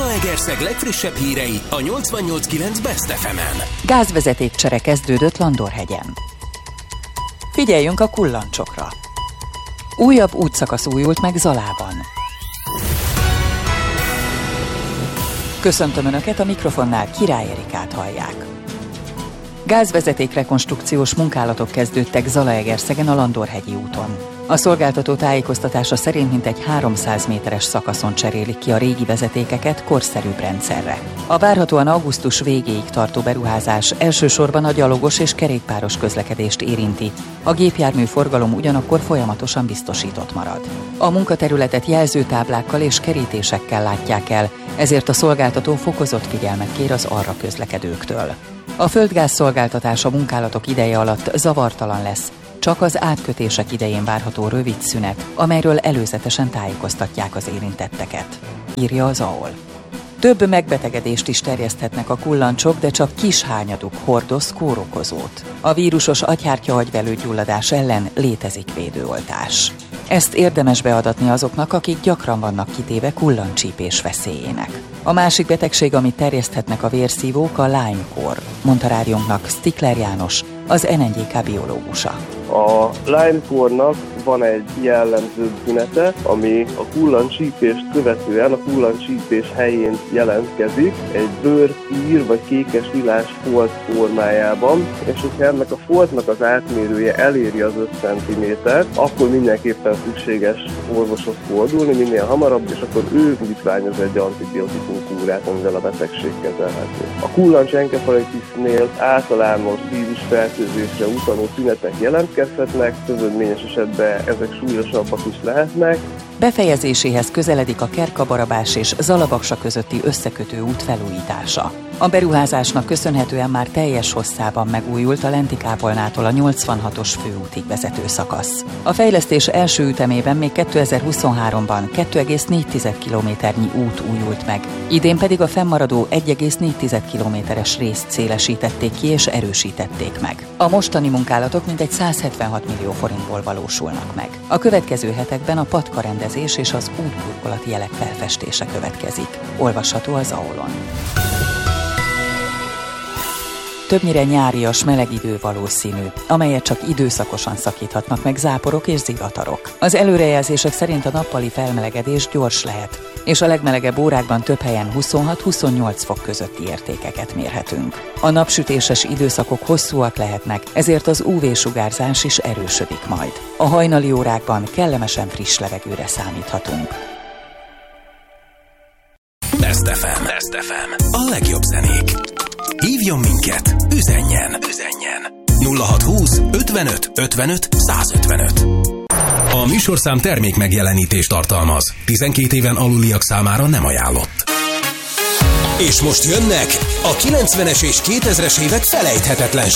Zalaegerszeg legfrissebb hírei a 88.9 Best FM-en. Gázvezetékcsere kezdődött Landorhegyen. Figyeljünk a kullancsokra. Újabb útszakasz újult meg Zalában. Köszöntöm Önöket, a mikrofonnál Király Erikát hallják. Gázvezeték rekonstrukciós munkálatok kezdődtek Zalaegerszegen a Landorhegyi úton. A szolgáltató tájékoztatása szerint mintegy 300 méteres szakaszon cserélik ki a régi vezetékeket korszerűbb rendszerre. A várhatóan augusztus végéig tartó beruházás elsősorban a gyalogos és kerékpáros közlekedést érinti. A gépjármű forgalom ugyanakkor folyamatosan biztosított marad. A munkaterületet jelzőtáblákkal és kerítésekkel látják el, ezért a szolgáltató fokozott figyelmet kér az arra közlekedőktől. A földgáz szolgáltatás a munkálatok ideje alatt zavartalan lesz, csak az átkötések idején várható rövid szünet, amelyről előzetesen tájékoztatják az érintetteket, írja az AOL. Több megbetegedést is terjeszthetnek a kullancsok, de csak kis hányaduk hordoz kórokozót. A vírusos agyhártya-agyvelőgyulladás ellen létezik védőoltás. Ezt érdemes beadatni azoknak, akik gyakran vannak kitéve kullancsípés veszélyének. A másik betegség, amit terjeszthetnek a vérszívók, a Lyme-kór, mondta rádiónknak Stikler János, az NNGK biológusa. A Lyme-kórnak van egy jellemző tünete, ami a kullancsípést követően a kullancsípés helyén jelentkezik, egy bőrszír vagy kékes lilás folt formájában, és hogyha ennek a foltnak az átmérője eléri az 5 cm, akkor mindenképpen szükséges orvoshoz fordulni minél hamarabb, és akkor ő indítványoz egy antibiotikum kúrát, amivel a betegség kezelhető. A kullancsenkefalitisnél általános vírusfertőzésre utaló tünetek jelentkezhetnek, közönményes esetben ezek súlyosabbak is lehetnek. Befejezéséhez közeledik a Kerka-Barabás és Zalabaksa közötti összekötő út felújítása. A beruházásnak köszönhetően már teljes hosszában megújult a Lenti-kápolnától a 86-os főútig vezető szakasz. A fejlesztés első ütemében még 2023-ban 2,4 kilométernyi út újult meg, idén pedig a fennmaradó 1,4 kilométeres részt szélesítették ki és erősítették meg. A mostani munkálatok mintegy 176 millió forintból valósulnak meg. A következő hetekben a patkarendezés és az útburkolati jelek felfestése következik. Olvasható az AOL-on. Többnyire nyárias, meleg idő valószínű, amelyet csak időszakosan szakíthatnak meg záporok és zivatarok. Az előrejelzések szerint a nappali felmelegedés gyors lehet, és a legmelegebb órákban több helyen 26-28 fok közötti értékeket mérhetünk. A napsütéses időszakok hosszúak lehetnek, ezért az UV-sugárzás is erősödik majd. A hajnali órákban kellemesen friss levegőre számíthatunk. Best FM. Best FM. A legjobb zenék. Hívjon minket, üzenjen 0620 55 55 155. A műsorszám termék megjelenítést tartalmaz. 12 éven aluliak számára nem ajánlott. És most jönnek a 90-es és 2000-es évek felejthetetlen